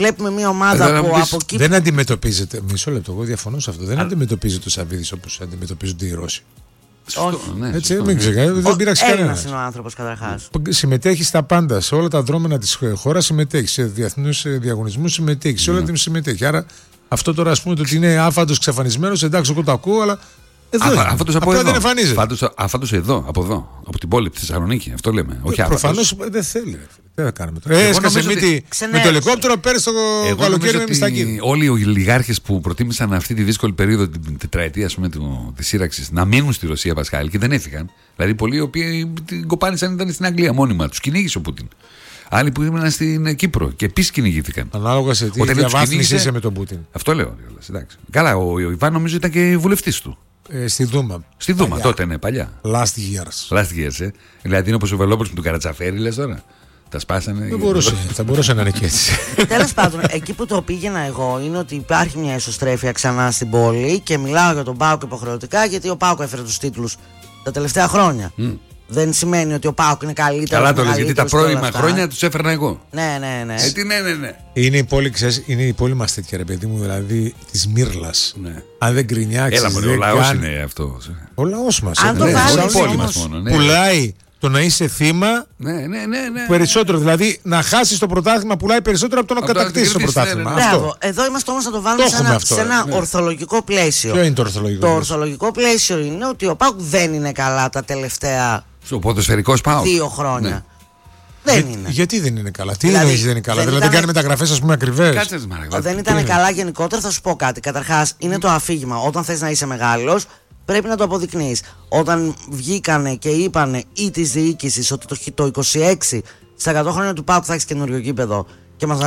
Βλέπουμε μια ομάδα που από εκεί. Δεν αντιμετωπίζεται. Μισό λεπτό, εγώ διαφωνώ σε αυτό. Δεν αντιμετωπίζεται ο Σαββίδης όπως αντιμετωπίζονται οι Ρώσοι. Όχι. Ναι, έτσι, μην ξεχνάτε, δεν πειράξει κανένα. Έλληνας είναι ο άνθρωπος καταρχάς. Συμμετέχει στα πάντα, σε όλα τα δρόμενα της χώρας συμμετέχει. Σε διεθνούς διαγωνισμούς συμμετέχει. Σε όλα την συμμετέχει. Άρα αυτό τώρα, ας πούμε, το ότι είναι άφαντος ξαφανισμένος, εντάξει, εγώ το ακούω, αλλά. Αφάντως από εδώ. Δεν εμφανίζεται. Αφάντως εδώ, από την πόλη, από τη Θεσσαλονίκη. Αυτό λέμε. Όχι προφανώς δεν θέλει. Δεν θα κάνουμε τώρα. Έσκασε μύτη με το ελικόπτερο πέρυσι το καλοκαίρι με μιστακή. Όλοι οι ολιγάρχες που προτίμησαν αυτή τη δύσκολη περίοδο, την τετραετία της σύραξης, να μείνουν στη Ρωσία, Πασχάλη, και δεν έφυγαν. Δηλαδή πολλοί οι οποίοι την κοπάνησαν ήταν στην Αγγλία μόνιμα. Τους κυνήγησε ο Πούτιν. Άλλοι που ήμουν στην Κύπρο και επίσης κυνηγήθηκαν. Ανάλογα σε τι διαβάθμιση είσαι με τον Πούτιν. Αυτό λέω. Καλά, ο Ιβάν νομίζω ήταν και βουλευτής του. Στη Δούμα. Στη Δούμα, τότε, ναι, παλιά. Last years. Δηλαδή είναι όπως ο Βελόπουλος με τον Καρατσαφέρη, λες τώρα. Τα σπάσανε. Θα μπορούσε να είναι και έτσι. Τέλος πάντων, εκεί που το πήγαινα εγώ είναι ότι υπάρχει μια ισοστρέφεια ξανά στην πόλη και μιλάω για τον ΠΑΟΚ υποχρεωτικά, γιατί ο ΠΑΟΚ έφερε τους τίτλους τα τελευταία χρόνια. Δεν σημαίνει ότι ο ΠΑΟΚ είναι καλύτερο. Καλά το λες, γιατί τα πρώιμα χρόνια τους έφερνα εγώ. Ναι. Ναι. Είναι η πόλη μας τέτοια, ρε παιδί μου, δηλαδή της Μύρλας. Ναι. Αν δεν γκρινιάξεις. Έλα, ο λαός είναι αυτό. Ο λαός μας. Αν το βάλεις όμως, πουλάει το να είσαι θύμα. Ναι. Περισσότερο. Δηλαδή να χάσεις το πρωτάθλημα πουλάει περισσότερο από το να κατακτήσεις το πρωτάθλημα. Εδώ είμαστε όμως να το βάλουμε σε ένα ορθολογικό πλαίσιο. Ποιο είναι το ορθολογικό πλαίσιο? Το ορθολογικό πλαίσιο είναι ότι ο ΠΑΟΚ δεν είναι καλά τα τελευταία στο ποδοσφαιρικός ΠΑΟΚ 2 χρόνια. Ναι. Δεν είναι. Γιατί δεν είναι καλά? Τι δηλαδή, δεν είναι καλά? Δηλαδή δεν κάνει μεταγραφές, ας πούμε, ακριβές. Δεν ήταν καλά γενικότερα. Θα σου πω κάτι. Καταρχάς είναι το αφήγημα. Όταν θες να είσαι μεγάλος, πρέπει να το αποδεικνύεις. Όταν βγήκανε και είπανε ή της διοίκησης ότι το 26 στα 100 χρόνια του ΠΑΟΚ θα έχεις καινούριο γήπεδο και μας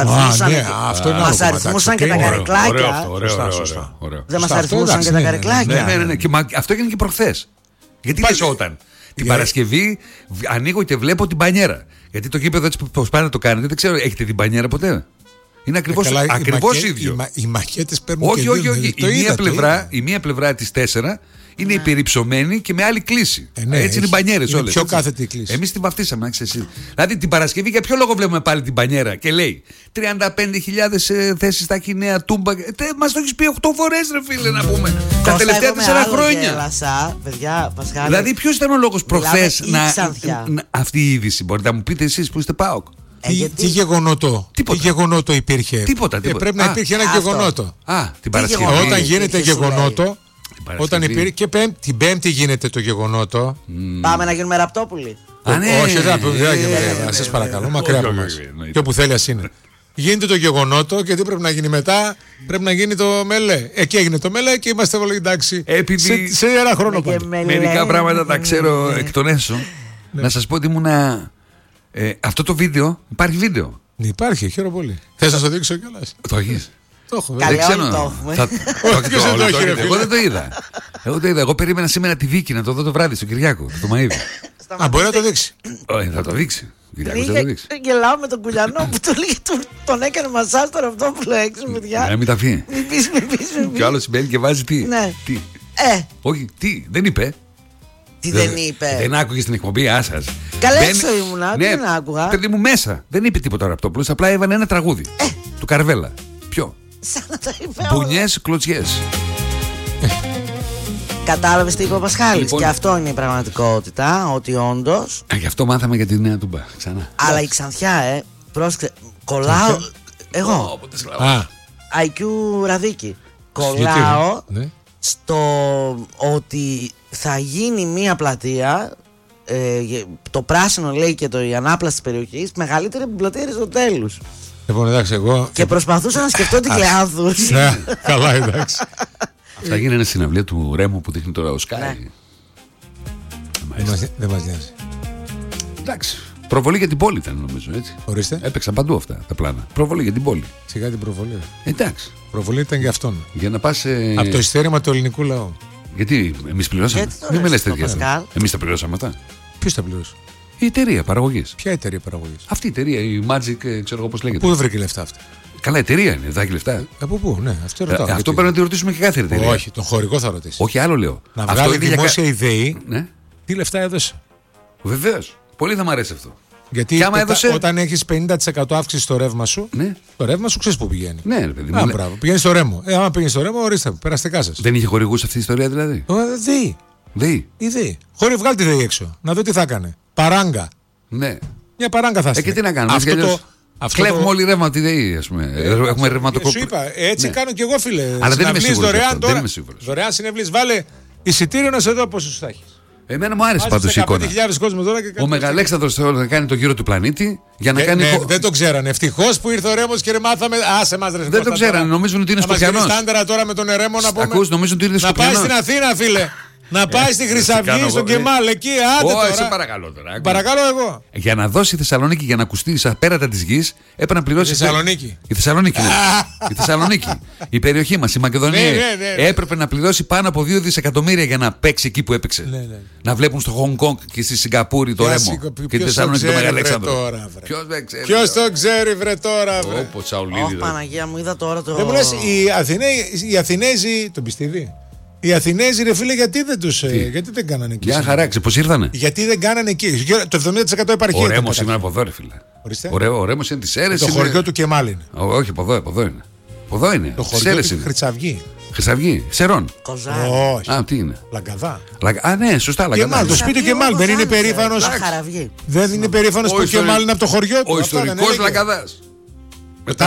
αριθμούσαν και τα καρεκλάκια. Δεν μας αριθμούσαν και τα καρεκλάκια. Ναι. Και αυτό έγινε και προχθές. Γιατί λες όταν? Την Παρασκευή ανοίγω και βλέπω την μπανιέρα. Γιατί το γήπεδο έτσι πως πάνε να το κάνετε, δεν ξέρω, έχετε την μπανιέρα ποτέ? Είναι ακριβώς ίδιο. Οι μαχέτες παίρνουν. Όχι. Η μία πλευρά της 4 είναι υπερυψωμένη και με άλλη κλίση. Έτσι είναι οι μπανιέρες όλες. Πιο κάθετη κλίση. Εμείς την βαφτίσαμε, εσύ. Δηλαδή την Παρασκευή για ποιο λόγο βλέπουμε πάλι την μπανιέρα και λέει 35.000 θέσεις θα έχει νέα Τούμπα. Μας το έχεις πει 8 φορές, ρε φίλε, να πούμε. Τα τελευταία 4 χρόνια. Δηλαδή ποιος ήταν ο λόγος προχθές αυτή η είδηση? Μπορείτε να μου πείτε εσείς που είστε ΠΑΟΚ? Τι γεγονότο υπήρχε? Τίποτα. Πρέπει να υπήρχε ένα γεγονότο. Την Παρασκευή. Όταν γίνεται γεγονότο. Όταν υπήρχε και την Πέμπτη γίνεται το γεγονότο. Πάμε να γίνουμε ραπτόπουλοι. Όχι, δεν θα γίνουμε. Σας παρακαλώ, μακριά από μας. Και όπου θέλει ας είναι. Γίνεται το γεγονότο και τι πρέπει να γίνει μετά? Πρέπει να γίνει το μελέ. Εκεί έγινε το μελέ και είμαστε όλοι εντάξει. Σε ένα χρόνο πάλι. Μερικά πράγματα τα ξέρω εκ των έσω. Να σας πω ότι ήμουνα. Αυτό το βίντεο, υπάρχει βίντεο? Υπάρχει, χαίρομαι πολύ. Θες να σου δείξω κιόλας? Το έχεις? Το έχω. Καλή, όλοι το έχουμε. Εγώ δεν το είδα. Εγώ περίμενα σήμερα τη δίκη να το δω το βράδυ στον Κυριάκο, το Μαΐδη. Μπορεί να το δείξει. Θα το δείξει. Γελάω με τον Κουλιανό που τον έκανε μασάζ τώρα αυτό που λέει έξω, παιδιά. Να μην τα φύγει. Μην πεις. Και ο άλλος συμπαίνει και βάζει τι? Όχι, τι, δεν είπε. Τι δεν είπε? Δεν άκουγες την εκπομπή, άσας. Καλά έξω ήμουνα, δεν άκουγα. Παιδί μου μέσα. Δεν είπε τίποτα ο Ραπτόπουλος, απλά έβαλε ένα τραγούδι του Καρβέλα. Ποιο? Σαν να τα είπε. Μπουνιές, κλωτσιές. Κατάλαβες τι είπε ο Πασχάλης? Λοιπόν, και αυτό είναι η πραγματικότητα, ότι όντως. Γι' αυτό μάθαμε για τη νέα Τούμπα ξανά. Αλλά η Ξανθιά, πρόσεξε, κολλάω. Εγώ. IQ Ραδίκη. Κολλάω στο ότι θα γίνει μία πλατεία. Το πράσινο λέει και η ανάπλαση της περιοχής μεγαλύτερη από την πλατεία Αριστοτέλους. Λοιπόν, εντάξει, εγώ. Και προσπαθούσα να σκεφτώ την Κλεάνθους. Ναι, καλά, εντάξει. Αυτά γίνανε συναυλία του Ρέμου που δείχνει τώρα ο Σκάι. Δεν μας νοιάζει. Εντάξει. Προβολή για την πόλη ήταν, νομίζω, έτσι. Ορίστε. Έπαιξαν παντού αυτά τα πλάνα. Προβολή για την πόλη. Σιγά την προβολή. Εντάξει. Προβολή ήταν για αυτόν. Για να πας. Από το ειστέρημα του ελληνικού λαού. Γιατί εμείς πληρώσαμε? Μην με λες τέτοια. Εμείς τα πληρώσαμε αυτά. Ποιος τα πλήρωσε? Η εταιρεία παραγωγής. Ποια εταιρεία παραγωγής? Αυτή η εταιρεία, η Magic, ξέρω εγώ πώς λέγεται. Πού βρήκε λεφτά αυτά? Καλά, εταιρεία είναι, δεν έχει λεφτά. Από πού, ναι, αυτό ρωτάω. Αυτό πρέπει να τη ρωτήσουμε και κάθε εταιρεία. Όχι, τον χωρικό θα ρωτήσει. Όχι, άλλο λέω. Να βγάλει δημόσια ιδέα. Ναι. Τι λεφτά έδωσε? Βεβαίως. Πολύ θα μου αρέσει αυτό. Γιατί όταν έχεις 50% αύξηση στο ρεύμα σου, το ρεύμα σου ξέρεις πού πηγαίνει. Ναι, παιδί μου. Μπράβο, πηγαίνει στο ρέμο. Άμα πηγαίνει στο ρέμο, ορίστε, περαστικά σας. Δεν είχε χορηγούς αυτή η ιστορία δηλαδή. Δει. Χωρί βγάλει τη ΔΕΗ έξω. Να δω τι θα έκανε. Παράγκα. Ναι. Μια παράγκα θα στείλει. Και τι να κάνουμε. Κλέβουμε όλοι ρεύμα τη ΔΕΗ, ας πούμε. Έχουμε ρευματοκόπο. Σου είπα, έτσι κάνω κι εγώ, φίλε. Αλλά δεν είμαι σίγουρος. Δωρεάν συνευλής. Βάλε εισιτήριο να σε δω πόσους θα έχεις. Εμένα μου άρεσε πάντως η εικόνα. Ο Μεγαλέξανδρος θα κάνει το γύρο του πλανήτη για να κάνει. Δεν το ξέρανε. Ευτυχώς που ήρθε ο Ρέμος και μάθαμε. Άσε μας ρε. Δεν το ξέρανε. Νομίζουν ότι είναι Σκοπιανός. Στάντερα τώρα με τον Ερέμο να πούμε. Νομίζουν ότι είναι Σκοπιανός. Να πάει στην Αθήνα, φίλε. Να πάει στη Χρυσαυγή, στον Κεμάλ, εκεί, άντε τώρα. Σε παρακαλώ τώρα. Παρακαλώ εγώ. Για να δώσει η Θεσσαλονίκη για να ακουστεί στα πέρατα της γης, έπρεπε να πληρώσει. Η Θεσσαλονίκη. Η Θεσσαλονίκη. Η περιοχή μας, η Μακεδονία. Έπρεπε να πληρώσει πάνω από 2 δισεκατομμύρια για να παίξει εκεί που έπαιξε. Να βλέπουν στο Χονγκ Κονγκ και στη Σιγκαπούρη το Ρέμο. Και τη Θεσσαλονίκη το Μεγαλέξανδρο. Ποιος το ξέρει, βρε τώρα. Όπως Σαουλίδη. Παναγία μου, είδα τώρα το. Δεν μου λες, οι Αθηνέζοι. Τον πιστεύει. Οι Αθηνέζοι, ρε φίλε, γιατί δεν κάνανε εκεί. Για χαράξε, πώς ήρθανε. Γιατί δεν κάνανε εκεί. Το 70% υπάρχει. Ο Ρέμος είναι από εδώ, ρε φίλε. Ο Ρέμος είναι της Έρεσης. Το χωριό του Κεμάλ είναι. Όχι, από εδώ είναι. Από εδώ είναι. Το χωριό του Χρυσαυγή. Χρυσαυγή, Σερών. Όχι. Α, τι είναι. Λαγκαδά. Α, ναι, σωστά, Λαγκαδά. Κεμάλ, το σπίτι του Κεμάλ δεν είναι περήφανος. Δεν είναι περήφανος που ο Κεμάλ είναι από το χωριό του. Ο ιστορικός Λαγκαδάς. Τα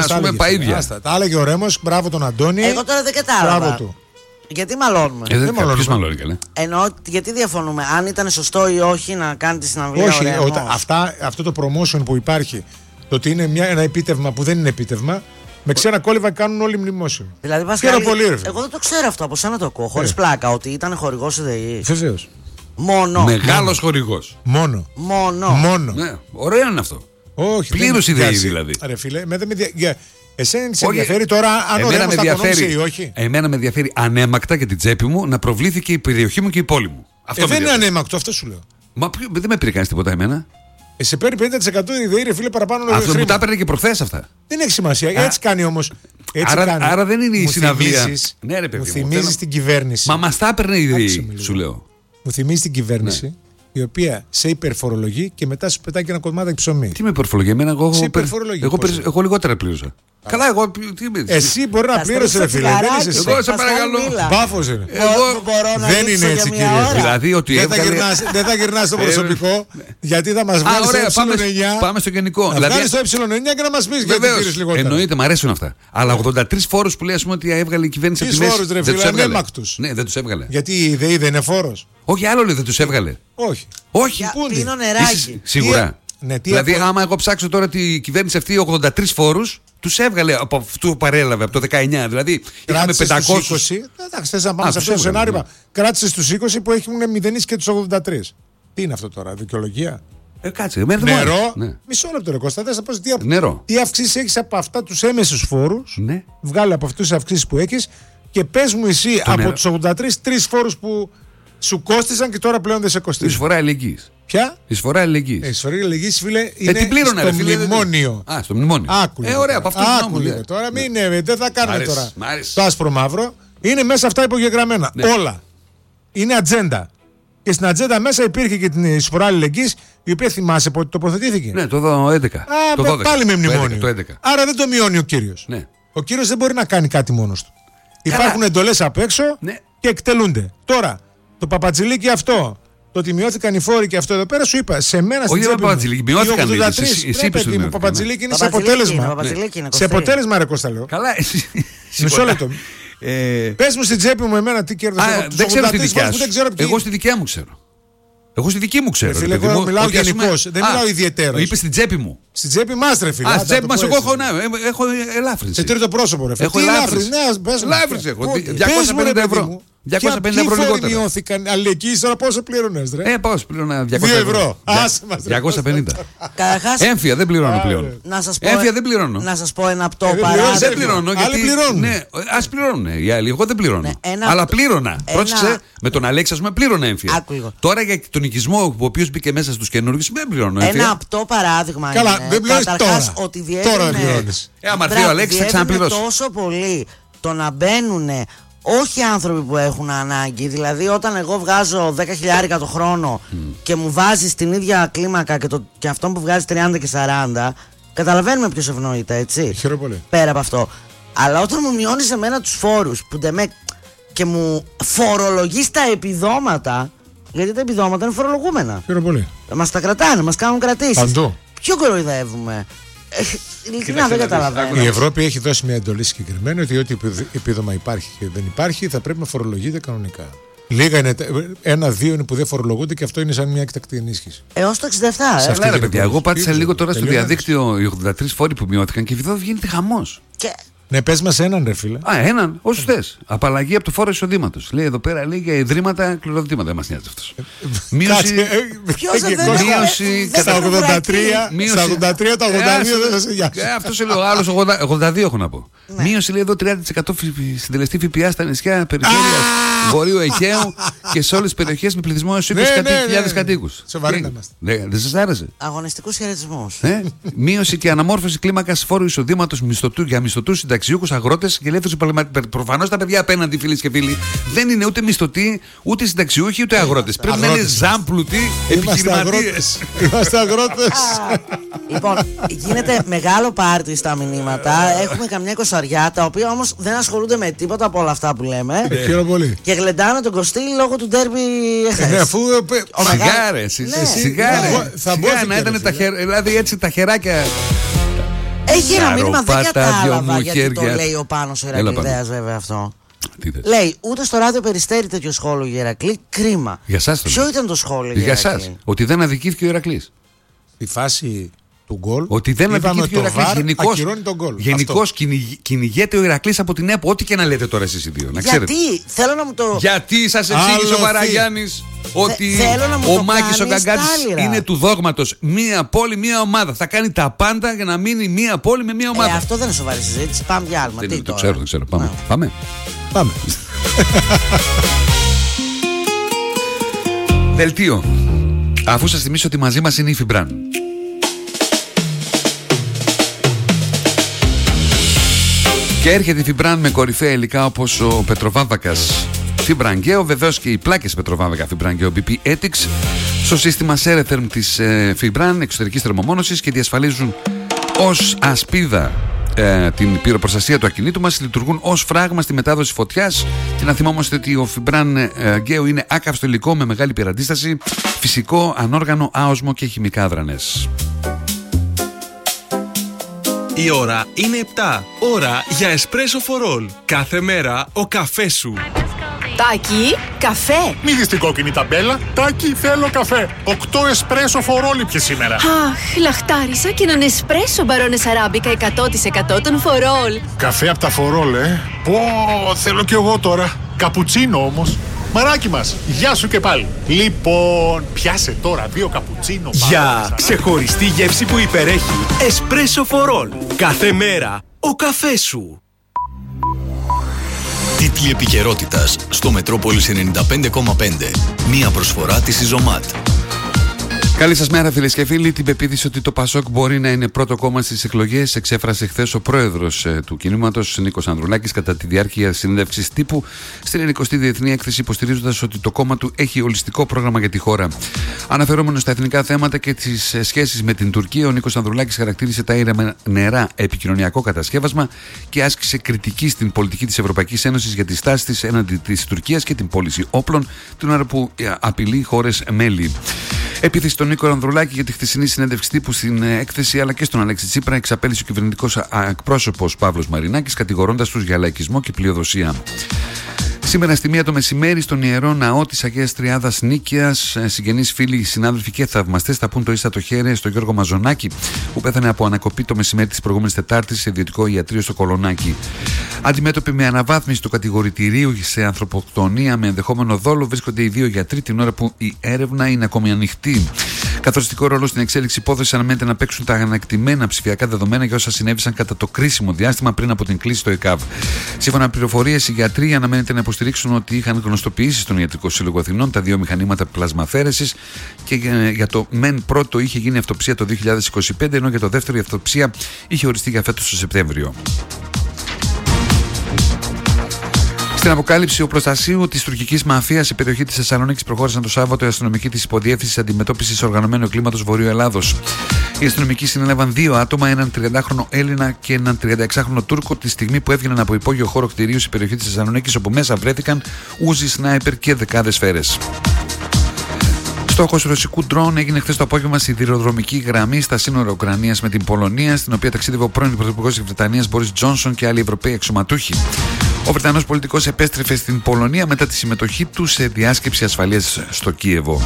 έλεγε ο Ρέμος, μπράβο τον Αντώνη. Εγώ τώρα δεν κατάλαβα. Γιατί μαλώνουμε. Ποιος μαλώνει καλέ. Εννοώ γιατί διαφωνούμε. Αν ήταν σωστό ή όχι να κάνει τη συναυλία. Όχι, αυτό το promotion που υπάρχει, το ότι είναι ένα επίτευγμα που δεν είναι επίτευγμα, με ξένα κόλληβα κάνουν όλοι μνημόσυνο. Δηλαδή, Πασκάλη, εγώ δεν το ξέρω αυτό, από σένα το ακούω. Χωρίς πλάκα, ότι ήταν χορηγός η ΔΕΗ. Βεβαίως. Μόνο. Μεγάλος χορηγός. Μόνο. Ναι, ωραίο είναι αυτό. Όχι. Πλήρως η ΔΕΗ δηλαδή. Ρε φίλε, εσένα σε ενδιαφέρει τώρα αν ο Ρέμος θα κονόμησε ή όχι. Εμένα με ενδιαφέρει ανέμακτα για την τσέπη μου να προβλήθηκε η περιοχή μου και η πόλη μου. Δεν είναι ανέμακτο, αυτό σου λέω. Μα δεν με πήρε κανείς τίποτα εμένα. Σε παίρνει 50% η ΔΕΗ, ρε φίλε, παραπάνω. Αυτό μου τα έπαιρνε και προχθές αυτά. Δεν έχει σημασία. Έτσι κάνει όμως. Άρα δεν είναι η συναυλία. Ναι, ρε παιδί. Μου θυμίζει την κυβέρνηση. Μα μας τα έπαιρνε η ΔΕΗ, σου λέω. Μου θυμίζει την κυβέρνηση. Η οποία σε υπερφορολογεί και μετά σου πετάει και ένα κομμάτι ψωμί. Τι με υπερφορολογεί, εμένα εγώ λιγότερα πλήρωσα. Καλά, εγώ. Εσύ μπορεί να πλήρωσε, ρε φίλε. Εγώ σε παρακαλώ. Μπάφος είναι. Δεν είναι έτσι, κύριε. Δηλαδή ότι δεν θα γυρνάς στο προσωπικό, γιατί θα μας βγάλει στο ε9. Πάμε στο γενικό. Να βγάλει στο ε9 και να μας πεις γιατί πήρες λιγότερα. Εννοείται, μου αρέσουν αυτά. Αλλά 83 φόρους που λέει ότι έβγαλε η κυβέρνηση από τη μέση. Δεν τους έβγαλε. Ναι, δεν τους έβγαλε. Γιατί η ΔΕΗ δεν είναι φόρος. Όχι, άλλο λέει δεν τους έβγαλε. Όχι. Πίνω νεράκι. Σίγουρα. Δηλαδή, άμα εγώ ψάξω τώρα τη κυβέρνηση αυτή 83 φόρους, τους έβγαλε από αυτό που παρέλαβε, από το 19. Δηλαδή, είχαμε 500. Εντάξει, θες να πάμε σε αυτό το σενάριο. Κράτησε στους 20 που έχουν μηδενίσει και τους 83. Τι είναι αυτό τώρα, δικαιολογία. Κάτσε, νερό. Ναι. Μισό λεπτό, ρε Κώστα. Θες να πω τι αυξήσεις έχεις από αυτά τους έμεσους φόρους. Ναι. Βγάλε από αυτούς τις αυξήσεις που έχεις και πες μου εσύ από τους 83 τρεις φόρους που σου κόστησαν και τώρα πλέον δεν σε κοστίζουν. Εισφορά αλληλεγγύης. Ποια? Εισφορά αλληλεγγύης. Εισφορά αλληλεγγύης, φίλε, είναι στο μνημόνιο. Α, στο μνημόνιο. Ωραία, από αυτό το μνημόνιο. Τώρα δεν θα κάνουμε τώρα το άσπρο μαύρο. Είναι μέσα αυτά υπογεγραμμένα. Όλα. Είναι ατζέντα. Και στην ατζέντα μέσα υπήρχε και την εισφορά αλληλεγγύης, η οποία θυμάσαι πότε τοποθετήθηκε. Ναι, το 11. Πάλι με μνημόνιο. Άρα δεν το μειώνει ο κύριος. Ναι. Ο κύριος δεν μπορεί να κάνει κάτι μόνος του. Υπάρχουν εντολές απ' έξω και εκτελούνται. Τώρα, το παπατζηλίκι αυτό, το ότι μειώθηκαν οι φόροι και αυτό εδώ πέρα, σου είπα, σε μένα στην τσέπη μου. Όχι παπατζηλίκι, μειώθηκαν οι φόροι. Το παπατζηλίκι είναι σε αποτέλεσμα. Σε αποτέλεσμα, ρε Κώστα, λέω. Καλά, μισό λεπτό. Πες μου στην τσέπη μου εμένα τι κέρδος. Δεν ξέρω τη δικιά σου. Εγώ στη δικιά μου ξέρω. Εγώ στη δική μου ξέρω. Φίλε, εγώ μιλάω γενικώς, δεν μιλάω ιδιαίτερος. Είπε στην τσέπη μου. Στην τσέπη μας, ρε φίλε. Στην τσέπη μας, εγώ έχω ελάφρυνση. Σε τρίτο πρόσωπο, ρε φίλε. Έχω ελάφρυνση. Ελάφρυνση έχω. 250 ευρώ. 250 ευρώ λιγότερα. Μειώθηκαν αλληλεγγύης, τώρα πόσο πλήρωνες, ρε. Πόσο πλήρωνα, 200 ευρώ. 250. Έμφυα δεν πληρώνω πλέον. Έμφυα δεν πληρώνω. Να σας πω ένα απτό παράδειγμα. Δεν πληρώνω. Άλλοι πληρώνουν. Ναι, ας πληρώνουν οι άλλοι. Εγώ δεν πληρώνω. Αλλά πλήρωνα. Πρόσεξε, με τον Αλέξη, ας πούμε, πλήρωνα έμφυα. Τώρα για τον οικισμό, ο οποίος μπήκε μέσα στους καινούργιους, δεν πληρώνω έμφυα. Ένα απτό παράδειγμα. Καλά, δεν πληρώνεις τώρα. Τώρα πληρώνεις. Άμα έρθει ο Αλέξης θα ξαναπληρώσει. Τόσο πολύ το να μπαίνουν όχι άνθρωποι που έχουν ανάγκη. Δηλαδή, όταν εγώ βγάζω 10.000 το χρόνο και μου βάζεις την ίδια κλίμακα και αυτόν που βγάζει 30 και 40, καταλαβαίνουμε ποιος ευνοείται, έτσι. Χαίρομαι πολύ. Πέρα από αυτό. Αλλά όταν μου μειώνεις εμένα τους φόρους και μου φορολογείς τα επιδόματα, γιατί τα επιδόματα είναι φορολογούμενα. Χαίρομαι πολύ. Μας τα κρατάνε, μας κάνουν κρατήσεις. Παντού. Ποιο κοροϊδεύουμε? Ειλικρινά δεν καταλαβαίνω. Η Ευρώπη έχει δώσει μια εντολή συγκεκριμένη ότι ό,τι επίδομα υπάρχει και δεν υπάρχει θα πρέπει να φορολογείται κανονικά. Λίγα είναι, 1-2 είναι που δεν φορολογούνται και αυτό είναι σαν μια έκτακτη ενίσχυση. Έως το 67. Καλά, παιδιά, εγώ πάτησα λίγο τώρα στο διαδίκτυο οι 83 φόροι που μειώθηκαν και εδώ γίνεται χαμός. Ναι, πες μας έναν, ρε φίλε. Έναν, όσους θες. Απαλλαγή από το φόρο εισοδήματος. Λέει εδώ πέρα, λέει για ιδρύματα κληροδοτήματα. Δεν μας νοιάζει αυτός. Μείωση. Στα 83, στα 83, τα 82 δεν θα σε νοιάζει. Αυτό λέει ο άλλος, 82 έχω να πω. Μείωση, λέει εδώ 30% συντελεστή ΦΠΑ στα νησιά, περιφέρεια Βορείου Αιγαίου και σε όλες τις περιοχές με πληθυσμό έως 20.000 κατοίκους. Σοβαρή να είμαστε. Δεν σας άρεσε? Αγωνιστικούς χαιρετισμούς. Μείωση και αναμόρφωση κλίμακας φόρου εισοδήματος για μισθωτούς, συνταξιούχους, αγρότες και ελεύθερους επαγγελματίες. Προφανώς τα παιδιά απέναντι, φίλες και φίλοι, δεν είναι ούτε μισθωτοί, ούτε συνταξιούχοι, ούτε αγρότες. Πρέπει να είναι ζάμπλουτοι επιχειρηματίες. Είμαστε αγρότες. Λοιπόν, γίνεται μεγάλο πάρτι στα μηνύματα. Έχουμε καμιά 20, τα οποία όμως δεν ασχολούνται με τίποτα από όλα αυτά που λέμε. Χαίρομαι πολύ. Και γλεντάνε τον Κωστή λόγω του ντέρμπι εχθές. Σιγάρες. Σιγάρες. Θα μπορούσε να ήταν δηλαδή έτσι τα χεράκια. Έχει ένα μήνυμα, δεν κατάλαβα γιατί το λέει ο Πάνος ο Ηρακλειδέας, βέβαια αυτό. Λέει, ούτε στο ράδιο Περιστέρι τέτοιο σχόλιο για Ηρακλή, κρίμα. Για σας το Ποιο ήταν το σχόλιο για εσάς? Ότι δεν αδικήθηκε ο Ηρακλής. Η φάση του γκολ. Ότι δεν αδικήθηκε ο Ηρακλής. Γενικώς κυνηγέται ο Ηρακλής από την ΕΠΟ, ό,τι και να λέτε τώρα εσείς οι δύο. Γιατί? Θέλω να μου το. Γιατί σας εξήγησε ο Παραγιάννης ότι ο Μάκης ο Γκαγκάτης είναι του δόγματος. Μία πόλη, μία ομάδα. Θα κάνει τα πάντα για να μείνει μία πόλη με μία ομάδα. Αυτό δεν είναι σοβαρή συζήτηση. Πάμε διάλειμμα. Το ξέρω. Πάμε. Δελτίο. Αφού σας θυμίσω ότι μαζί μας είναι η Φιμπράν. Και έρχεται η Φιμπράν με κορυφαία υλικά όπως ο Πετροβάμβακας Φιμπρανγκαίο, βεβαίως και οι πλάκες Πετροβάμβακα Φιμπρανγκαίο BP Ethics στο σύστημα Ceretherm της Φιμπράν εξωτερικής θερμομόνωσης και διασφαλίζουν ως ασπίδα την πυροπροστασία του ακινήτου μας, λειτουργούν ως φράγμα στη μετάδοση φωτιάς. Και να θυμόμαστε ότι ο Φιμπρανγκαίο είναι άκαυστο υλικό με μεγάλη πυραντίσταση, φυσικό, ανόργανο, άοσμο και χημικά αδρανές. Η ώρα είναι 7. Ώρα για Espresso for All. Κάθε μέρα ο καφές σου. Τάκη, καφέ. Μη δεις την κόκκινη ταμπέλα. Τάκη, θέλω καφέ. 8 Espresso for All ήπιες σήμερα. Αχ, λαχτάρισα και έναν Espresso Barones Arabica 100% των for All. Καφέ από τα for All, Πω, θέλω κι εγώ τώρα. Καπουτσίνο όμως. Μαράκι μας, γεια σου και πάλι. Λοιπόν, πιάσε τώρα 2 καπουτσίνο. Για ξεχωριστή γεύση που υπερέχει. Espresso for All. Κάθε μέρα ο καφές σου. Τίτλοι επικαιρότητας στο Μετρόπολης 95,5. Μία προσφορά της Ιζωμάτ. Καλή σας μέρα, φίλες και φίλοι. Την πεποίθηση ότι το ΠΑΣΟΚ μπορεί να είναι πρώτο κόμμα στις εκλογές εξέφρασε χθες ο πρόεδρος του κινήματος, Νίκος Ανδρουλάκης, κατά τη διάρκεια συνέντευξης τύπου στην 90η Διεθνή Έκθεση, υποστηρίζοντας ότι το κόμμα του έχει ολιστικό πρόγραμμα για τη χώρα. Αναφερόμενος στα εθνικά θέματα και τις σχέσεις με την Τουρκία, ο Νίκος Ανδρουλάκης χαρακτήρισε τα ήρεμα νερά επικοινωνιακό κατασκεύασμα και άσκησε κριτική στην πολιτική της Ευρωπαϊκής Ένωσης για τη στάση της έναντι της Τουρκίας και την πώληση όπλων, την ώρα που απειλεί χώρες μέλη. Επίθεση στον Νίκο Ανδρουλάκη για τη χθεσινή συνέντευξη τύπου στην έκθεση, αλλά και στον Αλέξη Τσίπρα, εξαπέλυσε ο κυβερνητικός εκπρόσωπος Παύλος Μαρινάκης, κατηγορώντας τους για λαϊκισμό και πλειοδοσία. Σήμερα στη 1 το μεσημέρι στον Ιερό Ναό της Αγίας Τριάδας Νίκαιας, συγγενείς, φίλοι, συνάδελφοι και θαυμαστές θα πούν το ίστατο χέρι στον Γιώργο Μαζονάκη, που πέθανε από ανακοπή το μεσημέρι της προηγούμενης Τετάρτης σε ιδιωτικό ιατρείο στο Κολονάκι. Αντιμέτωποι με αναβάθμιση του κατηγορητηρίου σε ανθρωποκτονία με ενδεχόμενο δόλο, βρίσκονται οι 2 γιατροί την ώρα που η έρευνα είναι ακόμη ανοιχτή. Καθοριστικό ρόλο στην εξέλιξη υπόθεση αναμένεται να παίξουν τα ανακτημένα ψηφιακά δεδομένα για όσα συνέβησαν κατά το κρίσιμο διάστημα πριν από την κλίση στο ΕΚΑΒ. Σύμφωνα με πληροφορίες, οι γιατροί αναμένεται να υποστηρίξουν ότι είχαν γνωστοποιήσει στον Ιατρικό Σύλλογο Αθηνών τα 2 μηχανήματα πλασμαφέρεσης και για το μεν πρώτο είχε γίνει αυτοψία το 2025, ενώ για το δεύτερο η αυτοψία είχε οριστεί για φέτος το Σεπτέμβριο. Στην αποκάλυψη οπλοστασίου της τουρκικής μαφίας σε περιοχή της Θεσσαλονίκης προχώρησαν το Σάββατο οι αστυνομικοί της Υποδιεύθυνσης Αντιμετώπισης Οργανωμένου Εγκλήματος Βορείου Ελλάδος. Οι αστυνομικοί συνέλαβαν 2 άτομα, έναν 30χρονο Έλληνα και έναν 36χρονο Τούρκο, τη στιγμή που έβγαιναν από υπόγειο χώρο κτηρίου σε περιοχή της Θεσσαλονίκης, όπου μέσα βρέθηκαν ούζι, σνάιπερ και δεκάδες σφαίρες. Στόχος ρωσικού ντρόουν έγινε χθες το απόγευμα στη σιδηροδρομική γραμμή στα σύνορα Ουκρανίας με την Πολωνία, στην οποία ταξίδευε ο πρώην Πρωθυπουργός της Βρετανίας Μπόρις Τζόνσον και άλλοι Ευρωπαίοι αξιωματούχοι. Ο Βρετανός πολιτικός επέστρεφε στην Πολωνία μετά τη συμμετοχή του σε διάσκεψη ασφαλείας στο Κίεβο.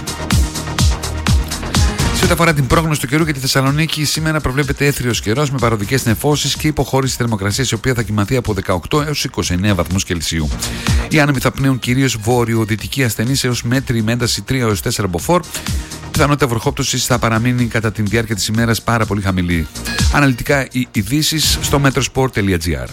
Σε ό,τι αφορά την πρόγνωση του καιρού για τη Θεσσαλονίκη, σήμερα προβλέπεται έθριος καιρός με παροδικές νεφώσεις και υποχώρηση θερμοκρασίας, η οποία θα κοιμαθεί από 18 έως 29 βαθμούς Κελσίου. Οι άνεμοι θα πνέουν κυρίως βόρειο-δυτική ασθενής έως μέτρη με ένταση 3 έως 4 μποφόρ. Η πιθανότητα βροχόπτωσης θα παραμείνει κατά τη διάρκεια της ημέρας πάρα πολύ χαμηλή. Αναλυτικά οι ειδήσεις στο metrosport.gr.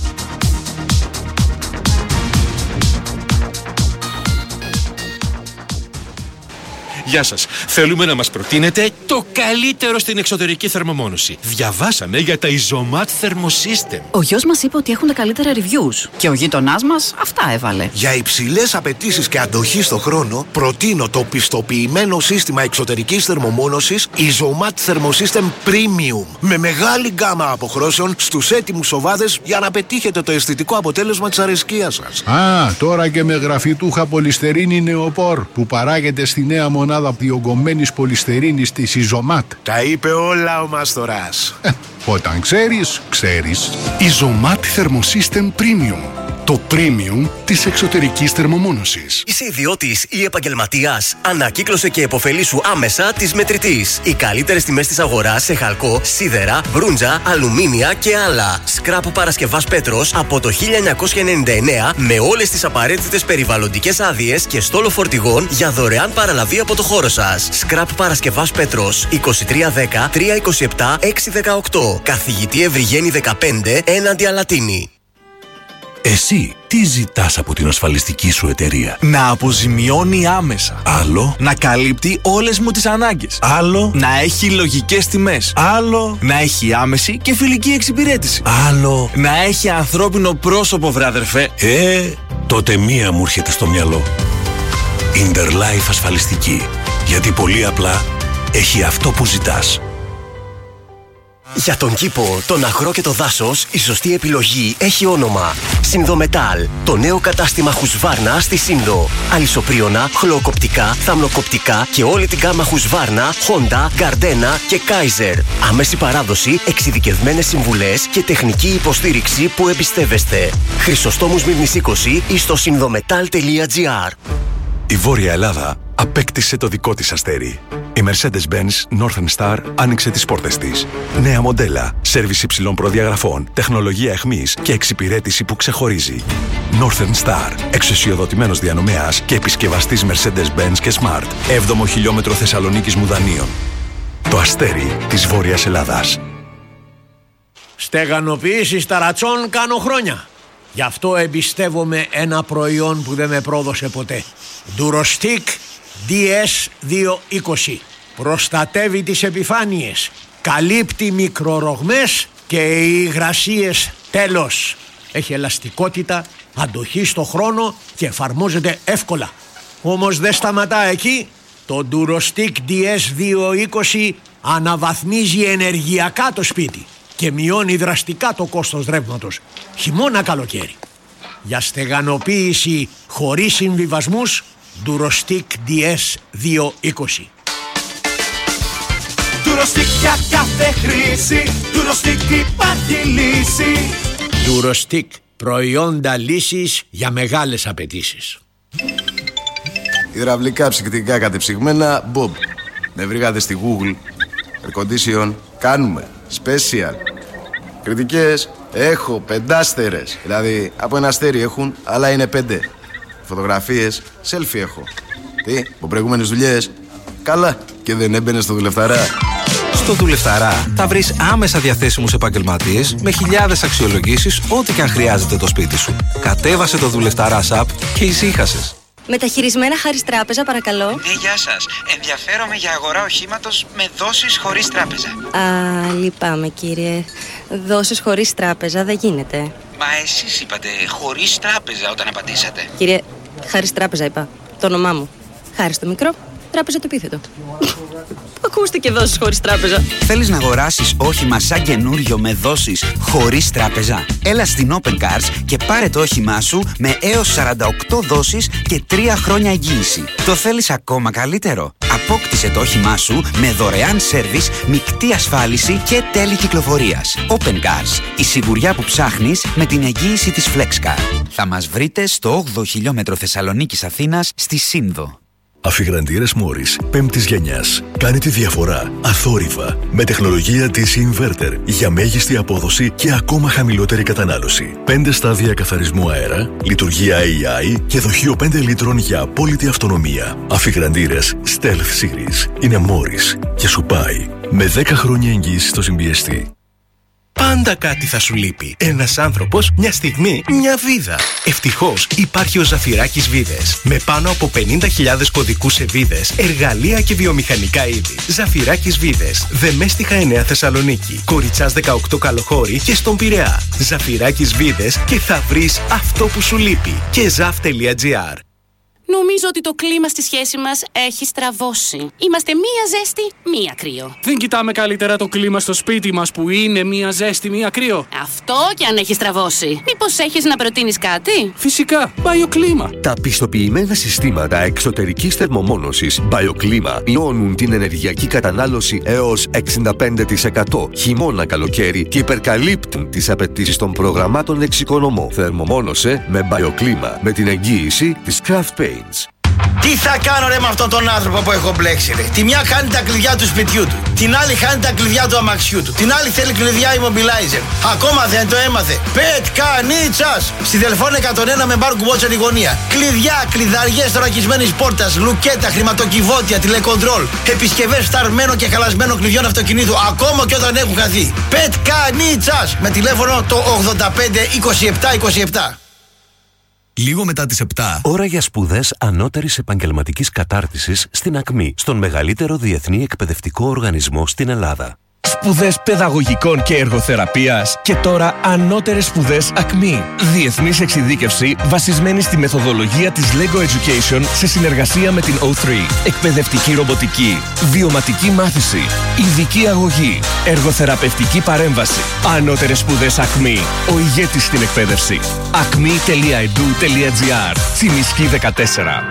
Γεια σας. Θέλουμε να μας προτείνετε το καλύτερο στην εξωτερική θερμομόνωση. Διαβάσαμε για τα Isomat Thermosystem. Ο γιος μας είπε ότι έχουν τα καλύτερα reviews και ο γείτονάς μας αυτά έβαλε. Για υψηλές απαιτήσεις και αντοχή στο χρόνο, προτείνω το πιστοποιημένο σύστημα εξωτερικής θερμομόνωσης Isomat Thermosystem Premium. Με μεγάλη γκάμα αποχρώσεων στους έτοιμους οβάδες για να πετύχετε το αισθητικό αποτέλεσμα της αρεσκίας σας. Τώρα και με γραφιτούχα πολυστερίνη νεοπόρ που παράγεται στη νέα μονάδα διογκωμένης πολυστερίνης της Isomat. Τα είπε όλα ο Μαστοράς. Όταν ξέρεις, ξέρεις. Isomat Thermosystem Premium. Το premium της εξωτερικής θερμομόνωσης. Είσαι ιδιώτης ή επαγγελματίας? Ανακύκλωσε και επωφελήσου άμεσα της Μετρητής. Οι καλύτερες τιμές της αγοράς σε χαλκό, σίδερα, μπρούντζα, αλουμίνια και άλλα. Σκράπ Παρασκευάς Πέτρος από το 1999 με όλες τις απαραίτητες περιβαλλοντικές άδειες και στόλο φορτηγών για δωρεάν παραλαβή από το χώρο σας. Σκράπ Παρασκευάς Πέτρος 2310 327 618. Καθηγητή Ευρυγένη 15 έναντι Αλατίνη. Εσύ τι ζητάς από την ασφαλιστική σου εταιρεία? Να αποζημιώνει άμεσα. Άλλο. Να καλύπτει όλες μου τις ανάγκες. Άλλο. Να έχει λογικές τιμές. Άλλο. Να έχει άμεση και φιλική εξυπηρέτηση. Άλλο. Να έχει ανθρώπινο πρόσωπο, βρε αδερφέ. Τότε μία μου έρχεται στο μυαλό. Interlife ασφαλιστική. Γιατί πολύ απλά έχει αυτό που ζητάς. Για τον κήπο, τον αγρό και το δάσος, η σωστή επιλογή έχει όνομα. Συνδομετάλ, το νέο κατάστημα Husqvarna στη Σύνδο. Αλυσοπρίωνα, χλωοκοπτικά, θαμνοκοπτικά και όλη την γάμα Husqvarna, Honda, Gardena και Kaiser. Άμεση παράδοση, εξειδικευμένες συμβουλές και τεχνική υποστήριξη που εμπιστεύεστε. Χρυσοστόμους Μύρνης 20 ή στο συνδομετάλ.gr. Η Βόρεια Ελλάδα απέκτησε το δικό της αστέρι. Η Mercedes-Benz Northern Star άνοιξε τις πόρτες της. Νέα μοντέλα, σέρβις υψηλών προδιαγραφών, τεχνολογία εχμής και εξυπηρέτηση που ξεχωρίζει. Northern Star, εξουσιοδοτημένος διανομέας και επισκευαστής Mercedes-Benz και Smart. 7ο χιλιόμετρο Θεσσαλονίκης Μουδανίων. Το αστέρι της Βόρειας Ελλάδας. Στεγανοποίηση ταρατσών κάνω χρόνια. Γι' αυτό εμπιστεύομαι ένα προϊόν που δεν με πρόδωσε ποτέ. Durostic DS220. Προστατεύει τις επιφάνειες, καλύπτει μικρορογμές και οι υγρασίες τέλος. Έχει ελαστικότητα, αντοχή στο χρόνο και εφαρμόζεται εύκολα. Όμως δεν σταματά εκεί. Το Durostic DS220 αναβαθμίζει ενεργειακά το σπίτι και μειώνει δραστικά το κόστος ρεύματος, χειμώνα καλοκαίρι. Για στεγανοποίηση χωρίς συμβιβασμούς, Durostic DS220. Durostic για κάθε χρήση, Durostic υπάρχει λύση. Durostic, προϊόντα λύσης για μεγάλες απαιτήσεις. Υδραυλικά ψυκτικά κατεψυγμένα, Bob. Με βρήκατε στη Google. Air condition, κάνουμε. Special. Κριτικές, έχω 5 άστερες. Δηλαδή, από ένα αστέρι έχουν, αλλά είναι 5. Φωτογραφίες, selfie έχω. Τι, από προηγούμενες δουλειές. Καλά, και δεν έμπαινε στο δουλευταρά. Στο Δουλευταρά θα βρεις άμεσα διαθέσιμους επαγγελματίες με χιλιάδες αξιολογήσεις, ό,τι και αν χρειάζεται το σπίτι σου. Κατέβασε το Δουλευταρά app και ησύχασες. Μεταχειρισμένα χάρις τράπεζα, παρακαλώ. Ναι, γεια σας. Ενδιαφέρομαι για αγορά οχήματος με δόσεις χωρίς τράπεζα. Λυπάμαι, κύριε. Δόσεις χωρίς τράπεζα δεν γίνεται. Μα εσείς είπατε χωρίς τράπεζα όταν απαντήσατε. Κύριε, Χάρης Τράπεζα είπα. Το όνομά μου. Χάρης το μικρό, Τράπεζα το επίθετο. Ακούστηκε δόσεις χωρίς τράπεζα. Θέλεις να αγοράσεις όχημα σαν καινούριο με δόσεις χωρίς τράπεζα? Έλα στην Open Cars και πάρε το όχημά σου με έως 48 δόσεις και 3 χρόνια εγγύηση. Το θέλεις ακόμα καλύτερο? Απόκτησε το όχημά σου με δωρεάν σέρβις, μεικτή ασφάλιση και τέλη κυκλοφορίας. Open Cars, η σιγουριά που ψάχνεις με την εγγύηση της FlexCar. Θα μας βρείτε στο 8ο χιλιόμετρο Θεσσαλονίκης Αθήνας στη Σύνδο. Αφιγραντήρες Μόρις 5ης γενιάς. Κάνει τη διαφορά αθόρυβα με τεχνολογία DC Inverter για μέγιστη απόδοση και ακόμα χαμηλότερη κατανάλωση. 5 στάδια καθαρισμού αέρα, λειτουργία AI και δοχείο 5 λίτρων για απόλυτη αυτονομία. Αφιγραντήρες Stealth Series είναι Μόρις και σου πάει με 10 χρόνια εγγύηση στο συμπιεστή. Πάντα κάτι θα σου λείπει. Ένας άνθρωπος, μια στιγμή, μια βίδα. Ευτυχώς υπάρχει ο Ζαφυράκης Βίδες. Με πάνω από 50.000 κωδικούς σε βίδες, εργαλεία και βιομηχανικά είδη. Ζαφυράκης Βίδες. Δεμέστιχα 9 Θεσσαλονίκη. Κοριτσάς 18 Καλοχώρη και στον Πειραιά. Ζαφυράκης Βίδες και θα βρεις αυτό που σου λείπει. Και zaf.gr. Νομίζω ότι το κλίμα στη σχέση μας έχει στραβώσει. Είμαστε μία ζέστη, μία κρύο. Δεν κοιτάμε καλύτερα το κλίμα στο σπίτι μας που είναι μία ζέστη, μία κρύο? Αυτό και αν έχει στραβώσει. Μήπως έχεις να προτείνεις κάτι? Φυσικά, BioClima. Τα πιστοποιημένα συστήματα εξωτερικής θερμομόνωσης BioClima μειώνουν την ενεργειακή κατανάλωση έως 65% χειμώνα καλοκαίρι και υπερκαλύπτουν τις απαιτήσεις των προγραμμάτων εξοικονομώ. Θερμομόνωσε με BioClima με την εγγύηση της Craft Paints. Τι θα κάνω ρε με αυτόν τον άνθρωπο που έχω μπλέξει ρε? Τη μια χάνει τα κλειδιά του σπιτιού του, την άλλη χάνει τα κλειδιά του αμαξιού του, την άλλη θέλει κλειδιά immobilizer. Ακόμα δεν το έμαθε. Πετκανίτσας! Στη Δελφών 101 με μπαρ κουμπότσα γωνία. Κλειδιά, κλειδαριές θωρακισμένης πόρτας, λουκέτα, χρηματοκιβώτια, τηλεκοντρόλ, επισκευές φθαρμένων και χαλασμένων κλειδιών αυτοκινήτου, ακόμα και όταν έχουν χαθεί. Πετκανίτσας! Με τηλέφωνο το 85 27 27. Λίγο μετά τις 7. Ώρα για σπουδές ανώτερης επαγγελματικής κατάρτισης στην ΑΚΜΗ, στον μεγαλύτερο διεθνή εκπαιδευτικό οργανισμό στην Ελλάδα. Σπουδές παιδαγωγικών και εργοθεραπείας και τώρα ανώτερες σπουδές ΑΚΜΗ. Διεθνής εξειδίκευση βασισμένη στη μεθοδολογία της LEGO Education σε συνεργασία με την O3. Εκπαιδευτική ρομποτική, βιωματική μάθηση, ειδική αγωγή, εργοθεραπευτική παρέμβαση. Ανώτερες σπουδές ΑΚΜΗ. Ο ηγέτης στην εκπαίδευση. acme.edu.gr. Τσιμισκή 14.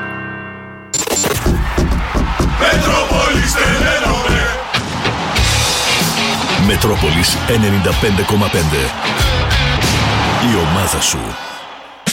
Μετρόπολης 95,5. Η ομάδα σου.